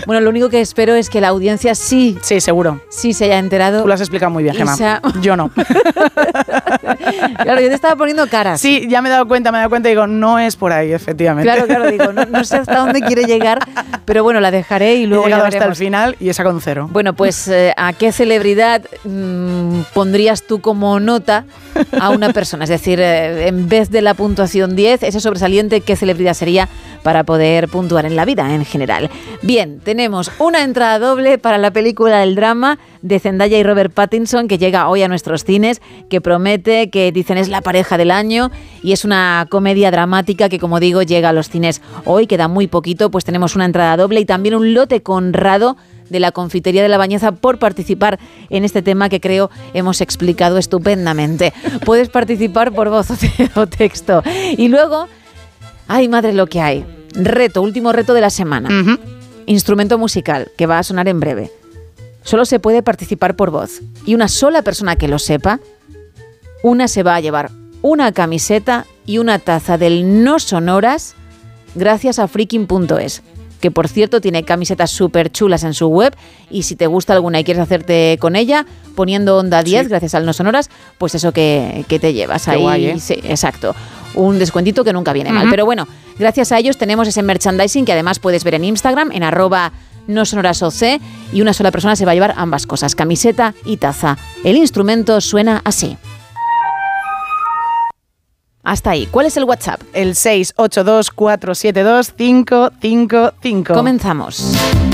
Bueno, lo único que espero es que la audiencia sí, seguro, sí se haya enterado. Tú lo has explicado muy bien, Gemma. Yo no. Claro, yo te estaba poniendo caras. Sí, ya me he dado cuenta y digo, no es por ahí, efectivamente. Claro, digo, no sé hasta dónde quiere llegar, pero bueno, la dejaré y luego he llegado ya veremos. hasta el final y he sacado un 0. Bueno, pues ¿a qué celebridad pondrías tú como nota a una persona? Es decir, en vez de la puntuación 10, ese sobresaliente, ¿qué celebridad sería para poder puntuar en la vida en general? Bien, tenemos una entrada doble para la película del drama de Zendaya y Robert Pattinson, que llega hoy a nuestros cines, que promete, que dicen es la pareja del año, y es una comedia dramática que, como digo, llega a los cines hoy, queda muy poquito, pues tenemos una entrada doble y también un lote conrado de la Confitería de la Bañeza por participar en este tema que creo hemos explicado estupendamente. Puedes participar por voz o texto. Y luego, ay madre lo que hay, último reto de la semana. Instrumento musical, que va a sonar en breve. Solo se puede participar por voz y una sola persona que lo sepa, una se va a llevar una camiseta y una taza del No Sonoras gracias a freaking.es, que por cierto tiene camisetas súper chulas en su web, y si te gusta alguna y quieres hacerte con ella, poniendo Onda 10 gracias al No Sonoras, pues eso que te llevas. Qué ahí. Guay, ¿eh? Sí, exacto. Un descuentito que nunca viene mal. Pero bueno, gracias a ellos tenemos ese merchandising que además puedes ver en Instagram, en @nosonorasoc, y una sola persona se va a llevar ambas cosas, camiseta y taza. El instrumento suena así. Hasta ahí. ¿Cuál es el WhatsApp? El 682472555. Comenzamos.